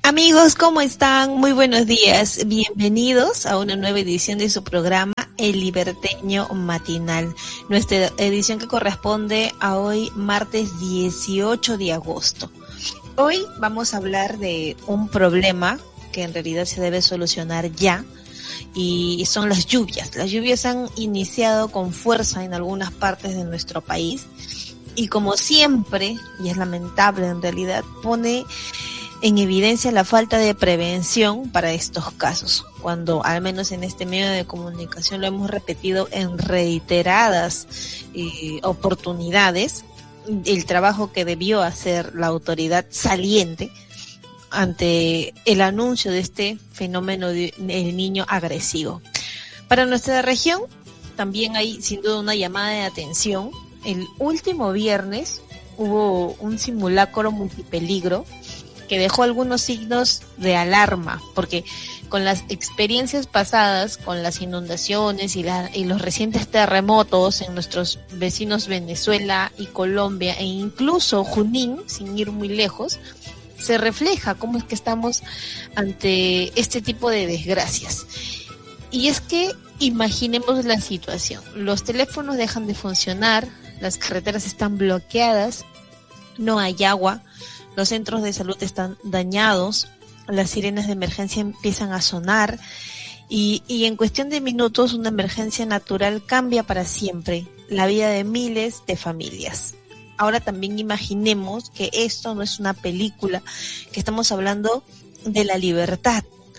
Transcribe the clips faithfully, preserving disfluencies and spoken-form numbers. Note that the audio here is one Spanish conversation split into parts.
Amigos, ¿cómo están? Muy buenos días. Bienvenidos a una nueva edición de su programa El Liberteño Matinal. Nuestra edición que corresponde a hoy, martes dieciocho de agosto. Hoy vamos a hablar de un problema que en realidad se debe solucionar ya, y son las lluvias. Las lluvias han iniciado con fuerza en algunas partes de nuestro país y, como siempre, y es lamentable en realidad, pone en evidencia la falta de prevención para estos casos, cuando al menos en este medio de comunicación lo hemos repetido en reiteradas eh, oportunidades, el trabajo que debió hacer la autoridad saliente ante el anuncio de este fenómeno del niño agresivo. Para nuestra región también hay sin duda una llamada de atención. El último viernes hubo un simulacro multipeligro que dejó algunos signos de alarma, porque con las experiencias pasadas, con las inundaciones y, la, y los recientes terremotos en nuestros vecinos Venezuela y Colombia, e incluso Junín, sin ir muy lejos, se refleja cómo es que estamos ante este tipo de desgracias. Y es que imaginemos la situación: los teléfonos dejan de funcionar, las carreteras están bloqueadas, no hay agua, los centros de salud están dañados, las sirenas de emergencia empiezan a sonar y, y en cuestión de minutos una emergencia natural cambia para siempre la vida de miles de familias. Ahora también imaginemos que esto no es una película, que estamos hablando de la libertad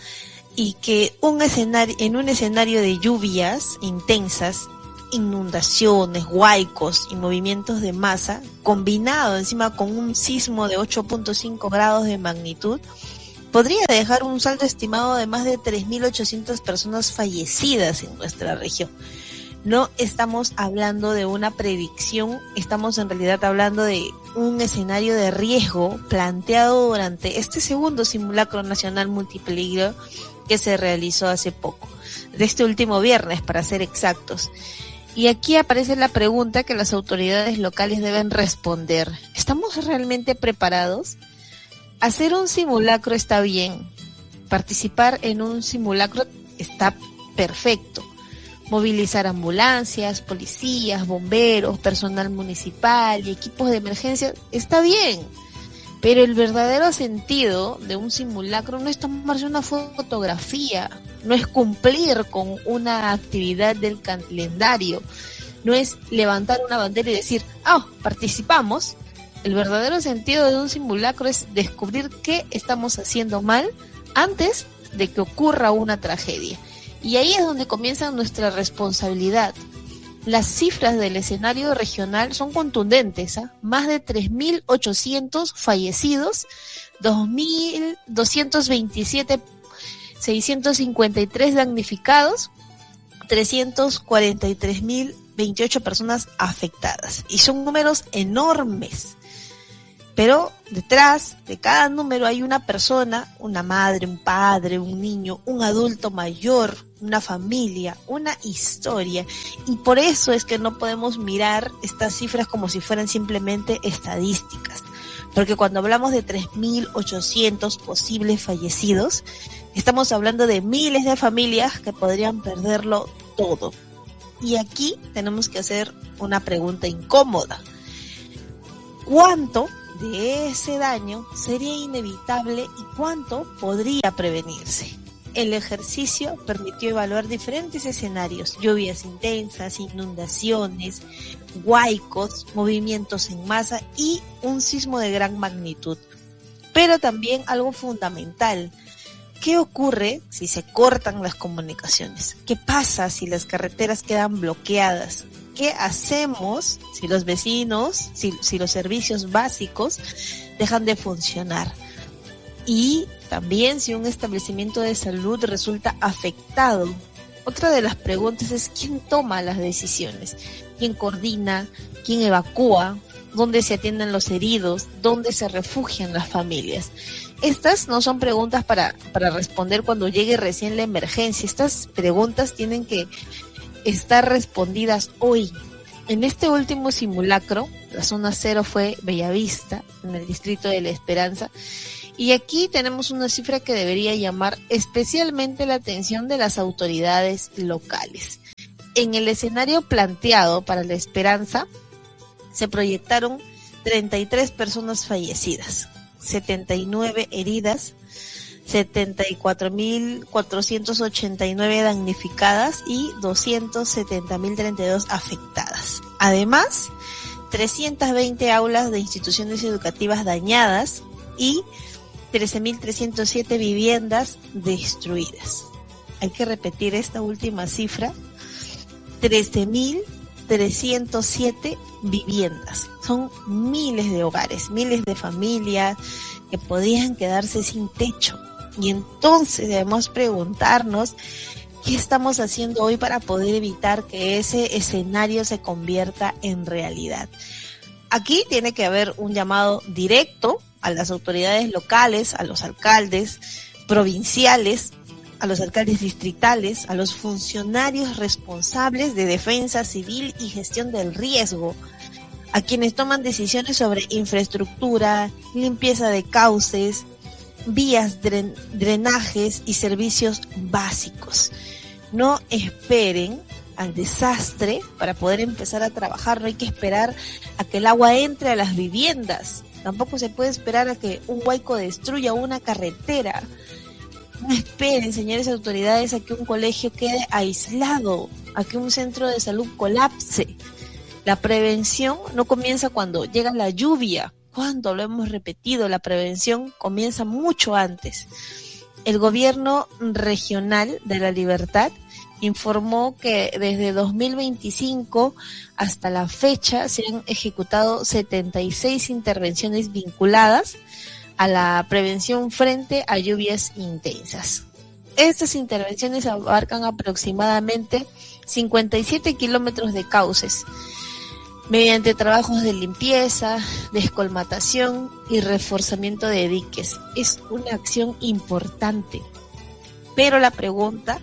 y que un escenario, en un escenario de lluvias intensas, inundaciones, huaicos y movimientos de masa, combinado encima con un sismo de ocho punto cinco grados de magnitud, podría dejar un saldo estimado de más de tres mil ochocientas personas fallecidas en nuestra región. No estamos hablando de una predicción, estamos en realidad hablando de un escenario de riesgo planteado durante este segundo simulacro nacional multipeligro que se realizó hace poco, de este último viernes para ser exactos. Y aquí aparece la pregunta que las autoridades locales deben responder: ¿estamos realmente preparados? Hacer un simulacro está bien, participar en un simulacro está perfecto, movilizar ambulancias, policías, bomberos, personal municipal y equipos de emergencia está bien, pero el verdadero sentido de un simulacro no es tomarse una fotografía, no es cumplir con una actividad del calendario, no es levantar una bandera y decir, ah, oh, participamos. El verdadero sentido de un simulacro es descubrir qué estamos haciendo mal antes de que ocurra una tragedia. Y ahí es donde comienza nuestra responsabilidad. Las cifras del escenario regional son contundentes, ¿eh? Más de tres mil ochocientos fallecidos, dos mil doscientos veintisiete, seiscientos cincuenta y tres damnificados, trescientos cuarenta y tres mil veintiocho personas afectadas. Y son números enormes. Pero detrás de cada número hay una persona, una madre, un padre, un niño, un adulto mayor, una familia, una historia. Y por eso es que no podemos mirar estas cifras como si fueran simplemente estadísticas. Porque cuando hablamos de tres mil ochocientos posibles fallecidos, estamos hablando de miles de familias que podrían perderlo todo. Y aquí tenemos que hacer una pregunta incómoda: ¿cuánto de ese daño sería inevitable y cuánto podría prevenirse? El ejercicio permitió evaluar diferentes escenarios: lluvias intensas, inundaciones, huaicos, movimientos en masa y un sismo de gran magnitud. Pero también algo fundamental: ¿qué ocurre si se cortan las comunicaciones? ¿Qué pasa si las carreteras quedan bloqueadas? ¿Qué hacemos si los vecinos, si, si los servicios básicos dejan de funcionar? Y también si un establecimiento de salud resulta afectado. Otra de las preguntas es: ¿quién toma las decisiones? ¿Quién coordina? ¿Quién evacúa? ¿Dónde se atienden los heridos? ¿Dónde se refugian las familias? Estas no son preguntas para, para responder cuando llegue recién la emergencia. Estas preguntas tienen que estar respondidas hoy. En este último simulacro, la zona cero fue Bellavista, en el distrito de La Esperanza, Y aquí tenemos una cifra que debería llamar especialmente la atención de las autoridades locales. En el escenario planteado para La Esperanza, se proyectaron treinta y tres personas fallecidas, setenta y nueve heridas, setenta y cuatro mil cuatrocientos ochenta y nueve damnificadas y doscientos setenta mil treinta y dos afectadas. Además, trescientas veinte aulas de instituciones educativas dañadas y trece mil trescientas siete viviendas destruidas. Hay que repetir esta última cifra, trece mil trescientas siete viviendas. Son miles de hogares, miles de familias que podían quedarse sin techo. Y entonces debemos preguntarnos qué estamos haciendo hoy para poder evitar que ese escenario se convierta en realidad. Aquí tiene que haber un llamado directo a las autoridades locales, a los alcaldes provinciales, a los alcaldes distritales, a los funcionarios responsables de defensa civil y gestión del riesgo, a quienes toman decisiones sobre infraestructura, limpieza de cauces, vías, dren- drenajes y servicios básicos. No esperen al desastre para poder empezar a trabajar. No hay que esperar a que el agua entre a las viviendas. Tampoco se puede esperar a que un huaico destruya una carretera. No esperen, señores autoridades, a que un colegio quede aislado, a que un centro de salud colapse. La prevención no comienza cuando llega la lluvia. Cuando lo hemos repetido, la prevención comienza mucho antes. El gobierno regional de La Libertad informó que desde dos mil veinticinco hasta la fecha se han ejecutado setenta y seis intervenciones vinculadas a la prevención frente a lluvias intensas. Estas intervenciones abarcan aproximadamente cincuenta y siete kilómetros de cauces, mediante trabajos de limpieza, descolmatación y reforzamiento de diques. Es una acción importante, pero la pregunta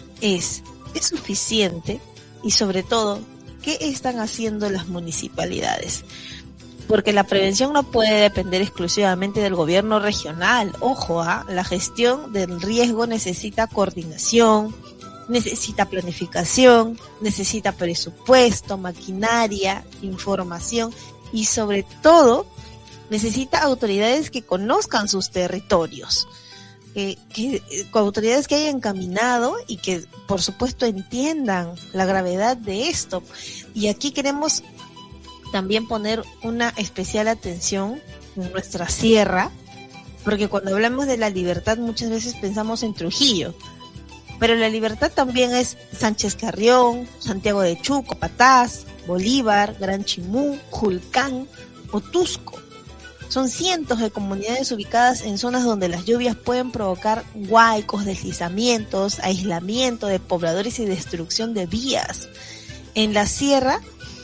es, ¿es suficiente? Y sobre todo, ¿qué están haciendo las municipalidades? Porque la prevención no puede depender exclusivamente del gobierno regional. Ojo, ¿eh? La gestión del riesgo necesita coordinación, necesita planificación, necesita presupuesto, maquinaria, información y sobre todo necesita autoridades que conozcan sus territorios, que, que autoridades que hayan caminado y que por supuesto entiendan la gravedad de esto. Y aquí queremos también poner una especial atención en nuestra sierra, porque cuando hablamos de La Libertad muchas veces pensamos en Trujillo, pero La Libertad también es Sánchez Carrión, Santiago de Chuco, Patás, Bolívar, Gran Chimú, Julcán o Tusco. Son cientos de comunidades ubicadas en zonas donde las lluvias pueden provocar huaicos, deslizamientos, aislamiento de pobladores y destrucción de vías. En la sierra,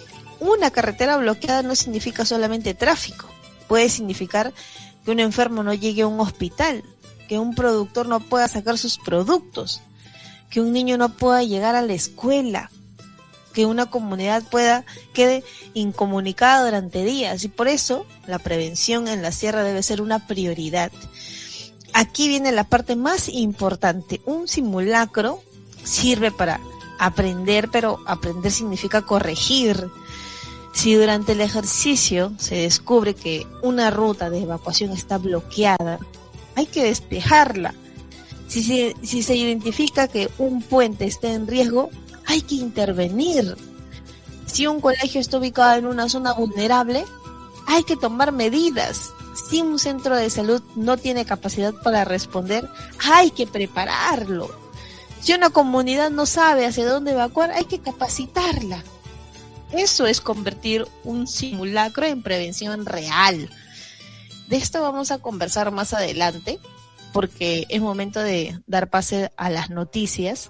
una carretera bloqueada no significa solamente tráfico, puede significar que un enfermo no llegue a un hospital, que un productor no pueda sacar sus productos, que un niño no pueda llegar a la escuela, que una comunidad pueda quede incomunicada durante días, y por eso la prevención en la sierra debe ser una prioridad. Aquí viene la parte más importante. Un simulacro sirve para aprender, pero aprender significa corregir. Si durante el ejercicio se descubre que una ruta de evacuación está bloqueada, hay que despejarla. Si se, si se identifica que un puente está en riesgo, hay que intervenir. Si un colegio está ubicado en una zona vulnerable, hay que tomar medidas. Si un centro de salud no tiene capacidad para responder, hay que prepararlo. Si una comunidad no sabe hacia dónde evacuar, hay que capacitarla. Eso es convertir un simulacro en prevención real. De esto vamos a conversar más adelante, porque es momento de dar pase a las noticias.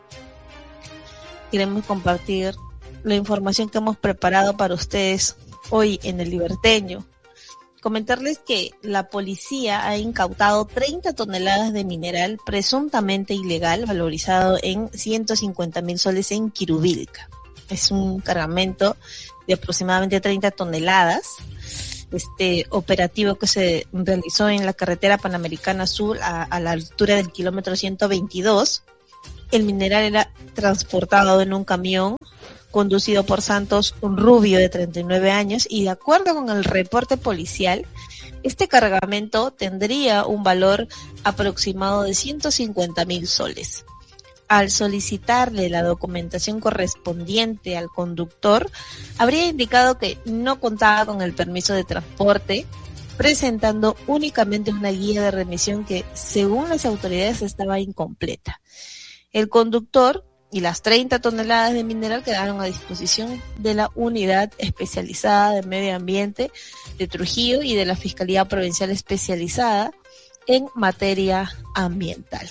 Queremos compartir la información que hemos preparado para ustedes hoy en El Liberteño. Comentarles que la policía ha incautado treinta toneladas de mineral presuntamente ilegal, valorizado en ciento cincuenta mil soles en Quirubilca. Es un cargamento de aproximadamente treinta toneladas este operativo que se realizó en la carretera Panamericana Sur a, a la altura del kilómetro ciento veintidós. El mineral era transportado en un camión conducido por Santos, un rubio de treinta y nueve años, y de acuerdo con el reporte policial, este cargamento tendría un valor aproximado de ciento cincuenta mil soles. Al solicitarle la documentación correspondiente al conductor, habría indicado que no contaba con el permiso de transporte, presentando únicamente una guía de remisión que, según las autoridades, estaba incompleta. El conductor y las treinta toneladas de mineral quedaron a disposición de la Unidad Especializada de Medio Ambiente de Trujillo y de la Fiscalía Provincial Especializada en Materia Ambiental.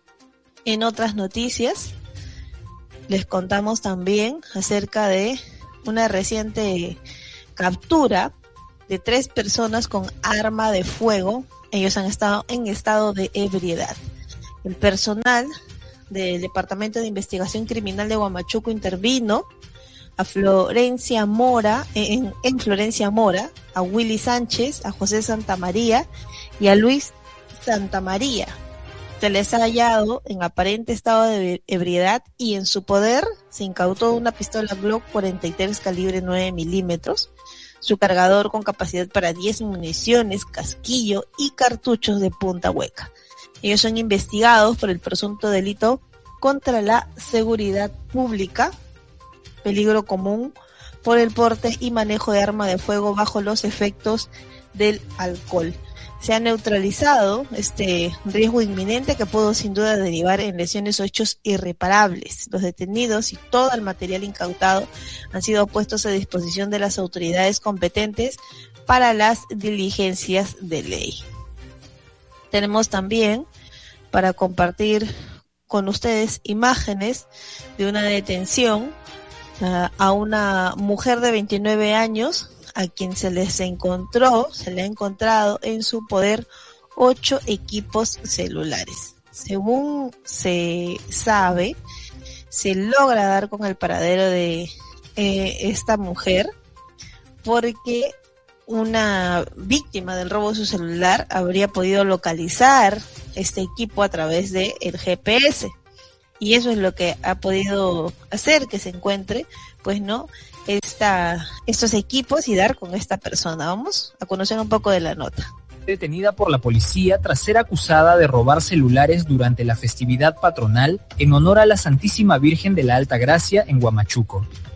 En otras noticias, les contamos también acerca de una reciente captura de tres personas con arma de fuego. Ellos han estado en estado de ebriedad. El personal del Departamento de Investigación Criminal de Huamachuco intervino a Florencia Mora, en, en Florencia Mora, a Willy Sánchez, a José Santamaría y a Luis Santamaría. Se les ha hallado en aparente estado de ebriedad y en su poder se incautó una pistola Glock cuarenta y tres calibre nueve milímetros, su cargador con capacidad para diez municiones, casquillo y cartuchos de punta hueca. Ellos son investigados por el presunto delito contra la seguridad pública, peligro común por el porte y manejo de arma de fuego bajo los efectos del alcohol. Se ha neutralizado este riesgo inminente que pudo sin duda derivar en lesiones o hechos irreparables. Los detenidos y todo el material incautado han sido puestos a disposición de las autoridades competentes para las diligencias de ley. Tenemos también para compartir con ustedes imágenes de una detención uh, a una mujer de veintinueve años a quien se les encontró, se le ha encontrado en su poder ocho equipos celulares. Según se sabe, se logra dar con el paradero de eh, esta mujer porque una víctima del robo de su celular habría podido localizar este equipo a través del G P S. Y eso es lo que ha podido hacer que se encuentre, pues no, esta, estos equipos y dar con esta persona. Vamos a conocer un poco de la nota. Detenida por la policía tras ser acusada de robar celulares durante la festividad patronal en honor a la Santísima Virgen de la Alta Gracia en Huamachuco.